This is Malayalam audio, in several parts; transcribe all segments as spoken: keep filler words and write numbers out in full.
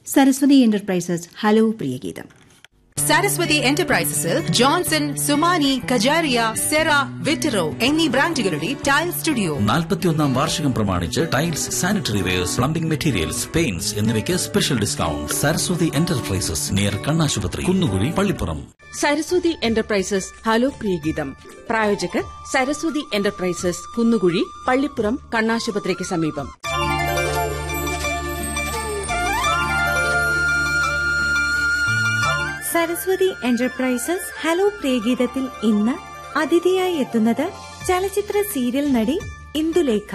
Saraswati enterprises hello Priyageetham. Saraswati എന്റർപ്രൈസസിൽ Johnson, സുമാനി, Kajaria, Cera, വിറ്ററോ എന്നീ ബ്രാൻഡുകളുടെ ടൈൽ സ്റ്റുഡിയോ നാൽപ്പത്തിയൊന്നാം വാർഷികം പ്രമാണിച്ച് tiles, sanitary wears, plumbing materials, paints എന്നിവയ്ക്ക് special discount. Saraswati enterprises near കണ്ണാശുപത്രി, കുന്നുകുഴി, പള്ളിപ്പുറം. Saraswati enterprises hello Priyageetham. പ്രായോജകർ സരസ്വതി എന്റർപ്രൈസസ്, കുന്നുകുഴി, പള്ളിപ്പുറം, കണ്ണാശുപത്രിക്ക് സമീപം. സരസ്വതി എന്റർപ്രൈസസ് ഹലോ പ്രിയഗീതത്തിൽ ഇന്ന് അതിഥിയായി എത്തുന്നത് ചലച്ചിത്ര സീരിയൽ നടി ഇന്ദുലേഖ.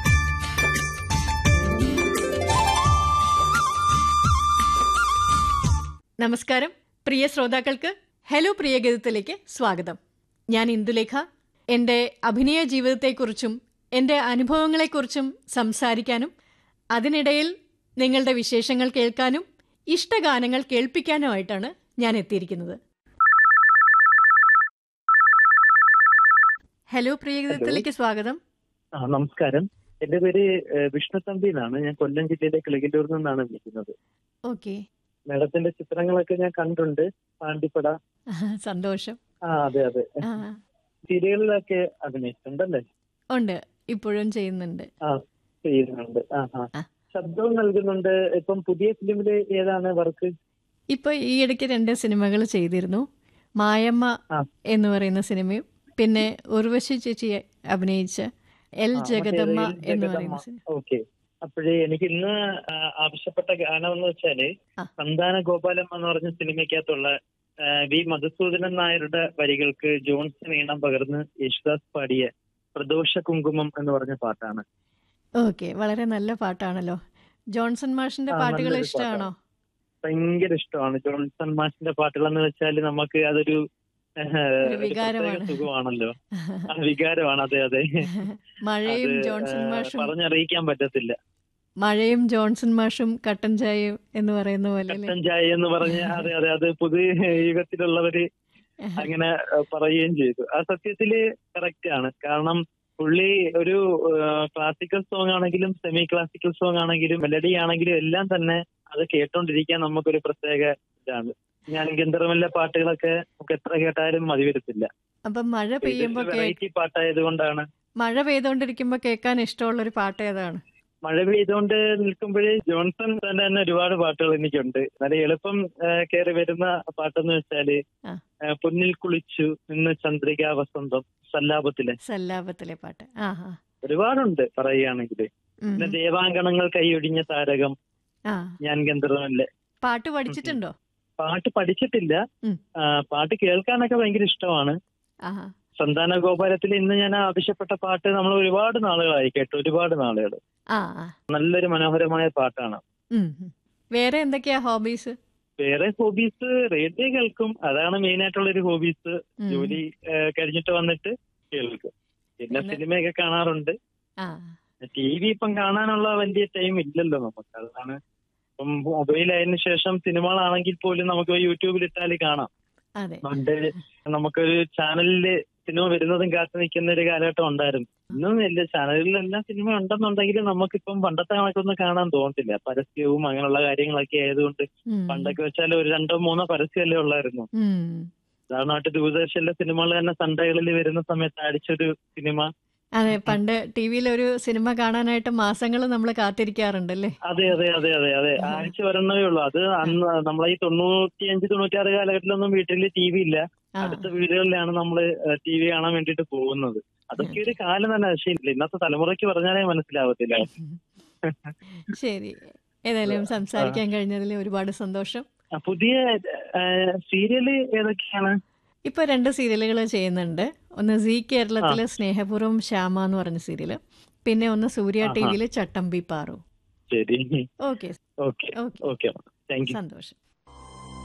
നമസ്കാരം പ്രിയ ശ്രോതാക്കൾക്ക് ഹലോ പ്രിയഗീതത്തിലേക്ക് സ്വാഗതം. ഞാൻ ഇന്ദുലേഖ. എൻ്റെ അഭിനയ ജീവിതത്തെക്കുറിച്ചും എൻ്റെ അനുഭവങ്ങളെക്കുറിച്ചും സംസാരിക്കാനും അതിനിടയിൽ നിങ്ങളുടെ വിശേഷങ്ങൾ കേൾക്കാനും ഇഷ്ടഗാനങ്ങൾ കേൾപ്പിക്കാനുമായിട്ടാണ് ഞാൻ എത്തിയിരിക്കുന്നത്. ഹലോ പ്രിയഗീതത്തിലേക്ക് സ്വാഗതം. നമസ്കാരം. എന്റെ പേര് വിഷ്ണു തമ്പി എന്നാണ്. ഞാൻ കൊല്ലം ജില്ലയിലെ കിളികിലൂരിൽ നിന്നാണ് വിളിക്കുന്നത്. ഓക്കെ. മേഡത്തിന്റെ ചിത്രങ്ങളൊക്കെ ഞാൻ കണ്ടിട്ടുണ്ട്. പാണ്ടിപ്പട. സന്തോഷം. ആ അതെ അതെ. സീരിയലിലൊക്കെ അഭിനയിച്ചിട്ടുണ്ടല്ലേ? ഉണ്ട്, ഇപ്പോഴും ചെയ്യുന്നുണ്ട്. ആ ചെയ്യുന്നുണ്ട്. ആ ആ ശബ്ദവും നൽകുന്നുണ്ട്. ഇപ്പം പുതിയ ഫിലിമില് ഏതാണ് വർക്ക്? ഇപ്പൊ ഈ ഇടയ്ക്ക് രണ്ട് സിനിമകൾ ചെയ്തിരുന്നു. മായമ്മ എന്ന് പറയുന്ന സിനിമയും പിന്നെ ഉർവശി ചേച്ചി അഭിനയിച്ച എൽ ജഗദമ്മ എന്ന് പറയുന്ന സിനിമ. ഓക്കെ. അപ്പോഴേ എനിക്ക് ഇന്ന് ആവശ്യപ്പെട്ട ഗാനം എന്ന് വെച്ചാല് സന്താന ഗോപാലം എന്ന് പറഞ്ഞ സിനിമയ്ക്കകത്തുള്ള വി മധുസൂദനൻ നായരുടെ വരികൾക്ക് ജോൺസൺ ഈണം പകർന്ന് യേശുദാസ് പാടിയ പ്രദോഷ കുങ്കുമം എന്ന് പറഞ്ഞ പാട്ടാണ്. ഓക്കെ, വളരെ നല്ല പാട്ടാണല്ലോ. ജോൺസൺ മാഷിന്റെ പാട്ടുകൾ ഇഷ്ടമാണോ? ഭയങ്കര ഇഷ്ടമാണ് ജോൺസൺ മാഷിന്റെ പാട്ടുകൾ എന്ന് വെച്ചാൽ നമുക്ക് അതൊരു സുഖമാണല്ലോ. വികാരമാണ്. അതെ അതെ. മഴയും ജോൺസൺ മാഷും പറഞ്ഞറിയിക്കാൻ പറ്റത്തില്ല. മഴയും ജോൺസൺ മാഷും കട്ടൻ ചായയും എന്ന് പറയുന്ന പോലെ. കട്ടൻ ചായ എന്ന് പറഞ്ഞ അതെ അതെ അത് പുതിയ യുഗത്തിലുള്ളവര് അങ്ങനെ പറയുകയും ചെയ്തു. ആ സത്യത്തില് കറക്റ്റ് ആണ്. കാരണം പുള്ളി ഒരു ക്ലാസിക്കൽ സോങ് ആണെങ്കിലും സെമി ക്ലാസിക്കൽ സോങ് ആണെങ്കിലും മെലഡി ആണെങ്കിലും എല്ലാം തന്നെ അത് കേട്ടോണ്ടിരിക്കാൻ നമുക്കൊരു പ്രത്യേക ഇതാണ്. ഞാൻ ഗന്ധർവ്വല്ല പാട്ടുകളൊക്കെ നമുക്ക് എത്ര കേട്ടാലും മതി വരത്തില്ല. അപ്പൊ മഴ പെയ്യുമ്പോ വെറൈറ്റി പാട്ടായത് കൊണ്ടാണ്. മഴ പെയ്തോണ്ടിരിക്കുമ്പോ കേൾക്കാൻ ഇഷ്ടമുള്ള ഒരു പാട്ട് ഏതാണ്? മഴ പെയ്തുകൊണ്ട് നിൽക്കുമ്പോഴേ ജോൺസൺ തന്നെ തന്നെ ഒരുപാട് പാട്ടുകൾ എനിക്കുണ്ട്. നല്ല എളുപ്പം കയറി വരുന്ന പാട്ടെന്ന് വെച്ചാല് പൊന്നിൽ കുളിച്ചു ഇന്ന് ചന്ദ്രിക വസന്തം, സല്ലാപത്തിലെ സല്ലാപത്തിലെ പാട്ട് ഒരുപാടുണ്ട് പറയുകയാണെങ്കിൽ. പിന്നെ ദേവാങ്കണങ്ങൾ കൈയൊടിഞ്ഞ താരകം, ഞാൻ ഗന്ധർവ്വനല്ലേ. പാട്ട് പഠിച്ചിട്ടുണ്ടോ? പാട്ട് പഠിച്ചിട്ടില്ല. പാട്ട് കേൾക്കാനൊക്കെ ഭയങ്കര ഇഷ്ടമാണ്. സന്താന ഗോപാലത്തിൽ ഇന്ന് ഞാൻ ആവശ്യപ്പെട്ട പാട്ട് നമ്മൾ ഒരുപാട് നാളുകളായി കേട്ടു. ഒരുപാട് നാളുകൾ. നല്ലൊരു മനോഹരമായ പാട്ടാണ്. വേറെ എന്തൊക്കെയാ ഹോബീസ്? വേറെ ഹോബീസ് റേഡിയോ കേൾക്കും. അതാണ് മെയിൻ ആയിട്ടുള്ളൊരു ഹോബീസ്. ജോലി കഴിഞ്ഞിട്ട് വന്നിട്ട് കേൾക്കും. പിന്നെ സിനിമയൊക്കെ കാണാറുണ്ട്. ടി വി ഇപ്പം കാണാനുള്ള വലിയ ടൈം ഇല്ലല്ലോ നമുക്ക്. അതാണ് ഇപ്പം മൊബൈലായതിനു ശേഷം സിനിമകളാണെങ്കിൽ പോലും നമുക്ക് യൂട്യൂബിൽ ഇട്ടാൽ കാണാം. പണ്ട് നമുക്കൊരു ചാനലില് സിനിമ വരുന്നതും കാത്തു നിൽക്കുന്ന ഒരു കാലഘട്ടം ഉണ്ടായിരുന്നു. ഇന്നും ഇല്ല. ചാനലിലെല്ലാം സിനിമ ഉണ്ടെന്നുണ്ടെങ്കിലും നമുക്കിപ്പം പണ്ടത്തെ കണക്കൊന്നും കാണാൻ തോന്നത്തില്ല. പരസ്യവും അങ്ങനെയുള്ള കാര്യങ്ങളൊക്കെ ആയതുകൊണ്ട് പണ്ടൊക്കെ വെച്ചാൽ ഒരു രണ്ടോ മൂന്നോ പരസ്യമല്ലേ ഉള്ളായിരുന്നു. ഉദാഹരണമായിട്ട് ദൂരദർശനിലെ സിനിമകൾ തന്നെ സൺഡേകളിൽ വരുന്ന സമയത്ത് അടിച്ചൊരു സിനിമ. അതെ, പണ്ട് ടി വിയിൽ ഒരു സിനിമ കാണാനായിട്ട് മാസങ്ങൾ നമ്മൾ കാത്തിരിക്കാറുണ്ടല്ലേ? അതെ അതെ അതെ അതെ അതെ ആഴ്ച വരണമേ ഉള്ളൂ. അത് അന്ന് നമ്മളെ ഈ തൊണ്ണൂറ്റിയഞ്ച് തൊണ്ണൂറ്റാറ് കാലഘട്ടത്തിലൊന്നും വീട്ടിൽ ടി വി ഇല്ല. അടുത്ത വീടുകളിലാണ് നമ്മള് ടി വി കാണാൻ വേണ്ടിട്ട് പോകുന്നത്. അതൊക്കെ ഒരു കാലം തന്നെ. പക്ഷേ ഇന്നത്തെ തലമുറയ്ക്ക് പറഞ്ഞാലേ മനസ്സിലാവത്തില്ല. ശരി, ഏതായാലും സംസാരിക്കാൻ കഴിഞ്ഞതിൽ ഒരുപാട് സന്തോഷം. പുതിയ സീരിയല് ഏതൊക്കെയാണ്? ഇപ്പൊ രണ്ട് സീരിയലുകൾ ചെയ്യുന്നുണ്ട്. ഒന്ന് സീ കേരളത്തില് സ്നേഹപൂർവ്വം ശ്യാമ എന്ന് പറഞ്ഞ സീരിയല്, പിന്നെ ഒന്ന് സൂര്യ ടി വിയില് ചട്ടമ്പി പാറു. ശരി, ഓക്കെ. ഓക്കെ, ഓക്കെ, സന്തോഷം.